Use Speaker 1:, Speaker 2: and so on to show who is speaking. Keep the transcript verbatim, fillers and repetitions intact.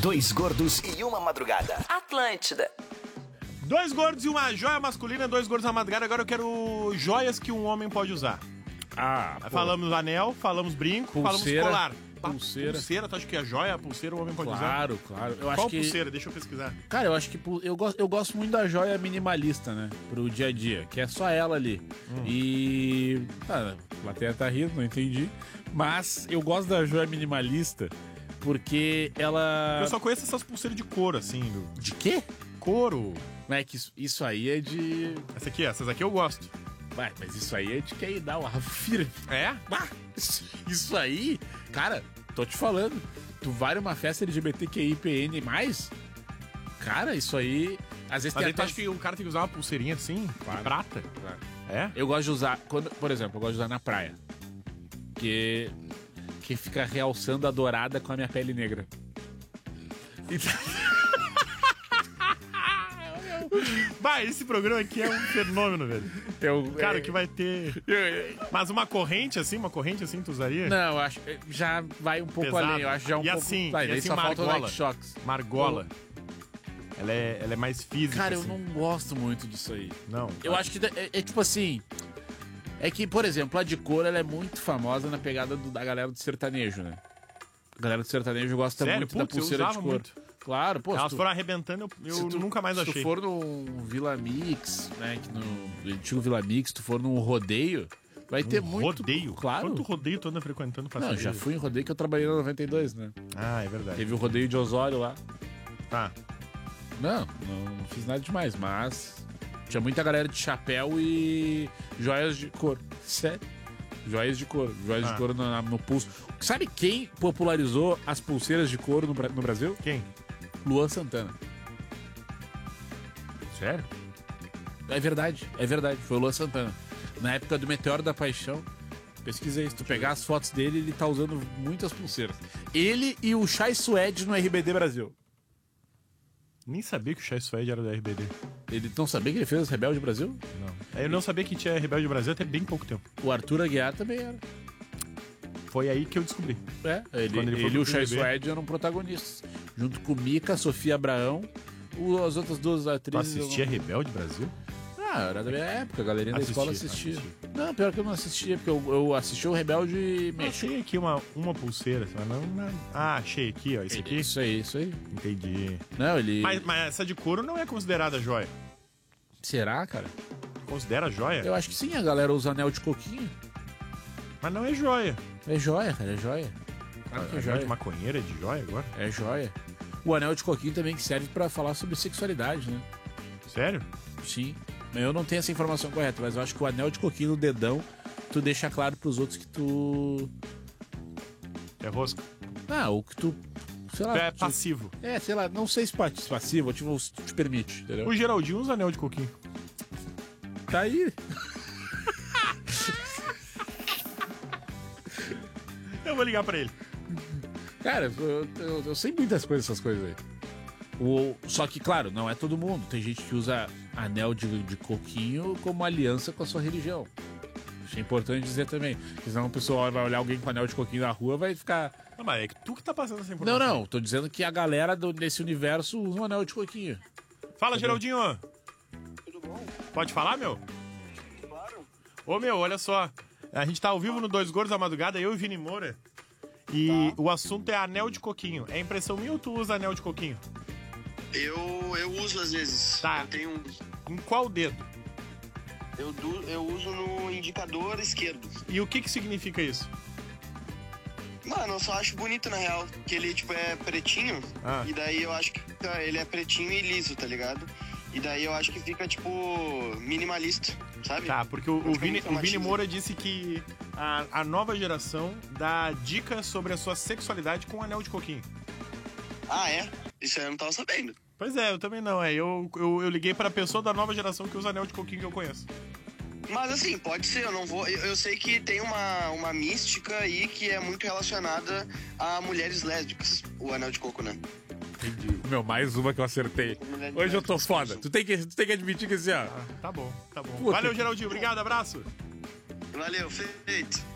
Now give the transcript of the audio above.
Speaker 1: Dois gordos e uma madrugada.
Speaker 2: Atlântida.
Speaker 3: Dois gordos e uma joia masculina, dois gordos na madrugada. Agora eu quero joias que um homem pode usar.
Speaker 4: Ah, pô.
Speaker 3: Falamos anel, falamos brinco,
Speaker 4: Pulseira,
Speaker 3: falamos colar.
Speaker 4: pulseira.
Speaker 3: Pulseira, tu acha que a joia, a pulseira o homem pode usar?
Speaker 4: Claro, claro. Eu
Speaker 3: Qual
Speaker 4: acho que...
Speaker 3: pulseira? Deixa eu pesquisar.
Speaker 4: Cara, eu acho que pu- eu gosto, eu gosto muito da joia minimalista, né? Pro dia a dia, que é só ela ali.
Speaker 3: Hum.
Speaker 4: E... Ah, a plateia tá rindo, não entendi. Mas eu gosto da joia minimalista porque ela...
Speaker 3: Eu só conheço essas pulseiras de couro, assim. Do...
Speaker 4: De quê?
Speaker 3: Couro.
Speaker 4: Não é que isso, isso aí é de...
Speaker 3: Essa aqui, essas aqui eu gosto.
Speaker 4: Vai, mas isso aí é de quem dá o Rafira.
Speaker 3: É?
Speaker 4: Ah, isso, isso aí... Cara, tô te falando. Tu vai numa festa L G B T Q I P N mais... Cara, isso aí... Às vezes
Speaker 3: Mas
Speaker 4: tem
Speaker 3: aí tu
Speaker 4: até...
Speaker 3: acha que o cara tem que usar uma pulseirinha assim?
Speaker 4: Claro.
Speaker 3: De prata?
Speaker 4: Claro.
Speaker 3: É?
Speaker 4: Eu gosto de usar, quando, por exemplo, eu gosto de usar na praia. Que, que fica realçando a dourada com a minha pele negra. Então...
Speaker 3: Vai, esse programa aqui é um fenômeno, velho.
Speaker 4: Eu,
Speaker 3: Cara,
Speaker 4: é,
Speaker 3: que vai ter...
Speaker 4: eu- eu-
Speaker 3: Mas uma corrente assim, uma corrente assim tu usaria?
Speaker 4: Não, eu acho que já vai um pouco
Speaker 3: Pesado.
Speaker 4: além. Eu acho já um
Speaker 3: E
Speaker 4: pouco.
Speaker 3: assim,
Speaker 4: vai,
Speaker 3: e
Speaker 4: daí
Speaker 3: assim,
Speaker 4: só falta o
Speaker 3: margola.
Speaker 4: Night Shocks.
Speaker 3: Margola. Ela é, ela é mais física.
Speaker 4: Cara, eu
Speaker 3: assim.
Speaker 4: não gosto muito disso aí.
Speaker 3: Não.
Speaker 4: Eu acho que é, é tipo assim. É que, por exemplo, a de cor ela é muito famosa na pegada do- da galera do sertanejo, né? A galera do sertanejo gosta
Speaker 3: Sério?
Speaker 4: muito da
Speaker 3: Putz, eu
Speaker 4: pulseira de
Speaker 3: usava
Speaker 4: cor.
Speaker 3: muito.
Speaker 4: Claro, pô. se
Speaker 3: Elas
Speaker 4: tu-
Speaker 3: foram arrebentando, eu,
Speaker 4: Se
Speaker 3: eu
Speaker 4: tu-
Speaker 3: nunca mais
Speaker 4: se
Speaker 3: achei.
Speaker 4: tu for num Vila Mix, né, que no antigo Vila Mix, tu for num rodeio, vai ter
Speaker 3: Um
Speaker 4: muito...
Speaker 3: rodeio?
Speaker 4: Claro.
Speaker 3: Quanto rodeio tu anda frequentando pra
Speaker 4: Não,
Speaker 3: saber?
Speaker 4: já fui em rodeio que eu trabalhei na noventa e dois, né?
Speaker 3: Ah, é verdade.
Speaker 4: Teve o rodeio de Osório lá.
Speaker 3: Tá.
Speaker 4: Não, não, não fiz nada demais, mas... Tinha muita galera de chapéu e joias de couro. Sério? Joias de couro. Joias
Speaker 3: Ah.
Speaker 4: de couro no, na- no pulso. Sabe quem popularizou as pulseiras de couro no, Bra- no Brasil?
Speaker 3: Quem?
Speaker 4: Luan Santana.
Speaker 3: Sério?
Speaker 4: É verdade, é verdade. Foi o Luan Santana. Na época do Meteoro da Paixão, pesquisei. Se tu pegar as fotos dele, ele tá usando muitas pulseiras. Ele e o Chai Suede no R B D Brasil.
Speaker 3: Nem sabia que o Chai Suede era do R B D.
Speaker 4: Ele não sabia que ele fez os Rebelde Brasil?
Speaker 3: Não. Eu não sabia que tinha Rebelde Brasil até bem pouco tempo.
Speaker 4: O Arthur Aguiar também era.
Speaker 3: Foi aí que eu descobri.
Speaker 4: É, ele,
Speaker 3: Quando ele
Speaker 4: ele,
Speaker 3: foi
Speaker 4: e
Speaker 3: pro
Speaker 4: o Chai
Speaker 3: B B B.
Speaker 4: Suede eram protagonistas. Junto com Mika, Sofia Abraão, o- as outras duas
Speaker 3: Tu
Speaker 4: atrizes.
Speaker 3: assistia
Speaker 4: eu não-
Speaker 3: Rebelde Brasil?
Speaker 4: Ah, era da minha época, a galerinha da
Speaker 3: Assistia,
Speaker 4: escola assistia.
Speaker 3: assistia.
Speaker 4: Não, pior que eu não assistia, porque eu, eu assisti o Rebelde e
Speaker 3: Eu
Speaker 4: mexi.
Speaker 3: achei aqui uma, uma pulseira, mas não, não... Ah, achei aqui, ó. Esse aqui.
Speaker 4: Isso aí, isso aí.
Speaker 3: Entendi.
Speaker 4: Não, ele.
Speaker 3: Mas, mas essa de couro não é considerada joia.
Speaker 4: Será, cara?
Speaker 3: Considera joia?
Speaker 4: Eu acho que sim, a galera usa anel de coquinho.
Speaker 3: Mas não é joia.
Speaker 4: É joia, cara, é joia. Claro que é
Speaker 3: Anel de
Speaker 4: joia.
Speaker 3: maconheira é de joia agora?
Speaker 4: É joia. O anel de coquinho também que serve pra falar sobre sexualidade, né?
Speaker 3: Sério?
Speaker 4: Sim. Eu não tenho essa informação correta, mas eu acho que o anel de coquinho no dedão, tu deixa claro pros outros que tu.
Speaker 3: É rosca.
Speaker 4: Ah, ou que tu. Sei lá.
Speaker 3: É
Speaker 4: tu-
Speaker 3: passivo.
Speaker 4: É, sei lá, não sei se pa- se passivo, ou te, se te permite, entendeu?
Speaker 3: O Geraldinho usa anel de coquinho.
Speaker 4: Tá aí.
Speaker 3: Eu vou ligar pra ele.
Speaker 4: Cara, eu, eu- eu sei muitas coisas, essas coisas aí. O, só que, claro, não é todo mundo. Tem gente que usa anel de, de coquinho como aliança com a sua religião. Isso é importante dizer também. Porque senão a pessoa vai olhar alguém com anel de coquinho na rua vai ficar.
Speaker 3: Não, mas é que tu que tá passando essa
Speaker 4: Não,
Speaker 3: informação.
Speaker 4: não, tô dizendo que a galera do, desse universo usa um anel de coquinho.
Speaker 3: Fala, Geraldinho.
Speaker 5: Tudo bom?
Speaker 3: Pode falar, meu?
Speaker 5: Claro.
Speaker 3: Ô, meu, olha só. A gente tá ao vivo no Dois Gordos da Madrugada, eu e Vini Moura. E o assunto é anel de coquinho. É impressão minha ou tu usa anel de coquinho?
Speaker 5: Eu, eu uso às vezes.
Speaker 3: Tá.
Speaker 5: Eu tenho um.
Speaker 3: Em qual dedo?
Speaker 5: Eu, du- eu uso no indicador esquerdo.
Speaker 3: E o que que significa isso?
Speaker 5: Mano, eu só acho bonito na real. Que ele, tipo, é pretinho.
Speaker 3: Ah.
Speaker 5: E daí eu acho que fica- ele é pretinho e liso, tá ligado? E daí eu acho que fica, tipo, minimalista, sabe?
Speaker 3: Tá, porque o, o
Speaker 5: Fica
Speaker 3: Vini,
Speaker 5: muito
Speaker 3: o Vini
Speaker 5: machismo.
Speaker 3: Moura disse que a, a nova geração dá dicas sobre a sua sexualidade com anel de coquinho.
Speaker 5: Ah, é? Isso aí eu não tava sabendo.
Speaker 3: Pois é, eu também não. É, eu, eu, eu liguei pra pessoa da nova geração que usa anel de coquinho que eu conheço.
Speaker 5: Mas assim, pode ser, eu não vou. Eu, eu sei que tem uma, uma mística aí que é muito relacionada a mulheres lésbicas, o anel de coco, né?
Speaker 4: Meu, mais uma que eu acertei. Hoje eu tô foda. Tu tem que, tu tem que admitir que assim, ó.
Speaker 3: Tá bom, tá bom.
Speaker 4: Puta
Speaker 3: Valeu,
Speaker 4: que-
Speaker 3: Geraldinho. Obrigado, abraço.
Speaker 5: Valeu, feito.